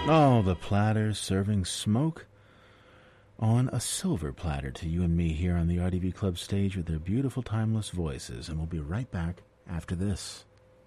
Oh, the platters serving smoke on a silver platter to you and me here on the RDV Club stage with their beautiful, timeless voices. And we'll be right back after this.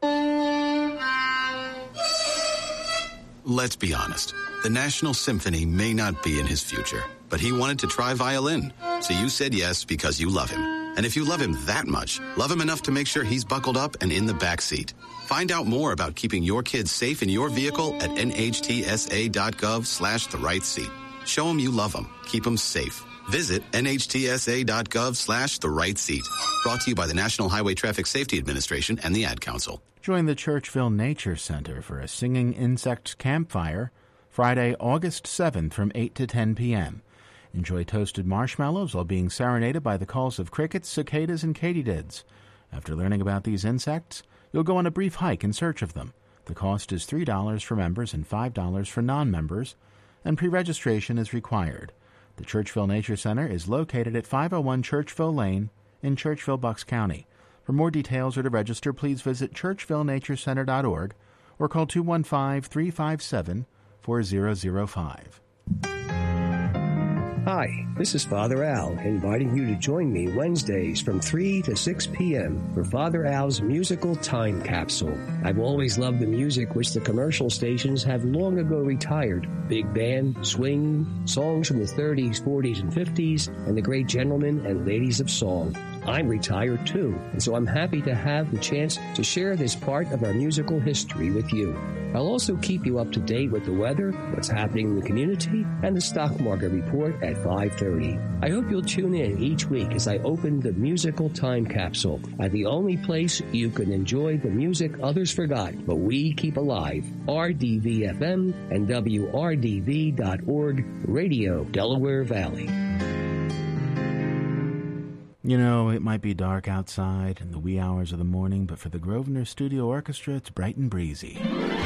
Let's be honest. The National Symphony may not be in his future, but he wanted to try violin. So you said yes because you love him. And if you love him that much, love him enough to make sure he's buckled up and in the back seat. Find out more about keeping your kids safe in your vehicle at nhtsa.gov/the right seat. Show him you love him. Keep him safe. Visit nhtsa.gov/the right seat. Brought to you by the National Highway Traffic Safety Administration and the Ad Council. Join the Churchville Nature Center for a singing insect campfire Friday, August 7th from 8 to 10 p.m. Enjoy toasted marshmallows while being serenaded by the calls of crickets, cicadas, and katydids. After learning about these insects, you'll go on a brief hike in search of them. The cost is $3 for members and $5 for non-members, and pre-registration is required. The Churchville Nature Center is located at 501 Churchville Lane in Churchville, Bucks County. For more details or to register, please visit churchvilleNatureCenter.org or call 215-357-4005. Hi, this is Father Al, inviting you to join me Wednesdays from 3 to 6 p.m. for Father Al's musical time capsule. I've always loved the music which the commercial stations have long ago retired. Big band, swing, songs from the 30s, 40s, and 50s, and the great gentlemen and ladies of song. I'm retired too, and so I'm happy to have the chance to share this part of our musical history with you. I'll also keep you up to date with the weather, what's happening in the community, and the stock market report at 5:30. I hope you'll tune in each week as I open the musical time capsule at the only place you can enjoy the music others forgot, but we keep alive. RDV-FM and WRDV.org, Radio Delaware Valley. You know, it might be dark outside in the wee hours of the morning, but for the Grosvenor Studio Orchestra, it's bright and breezy.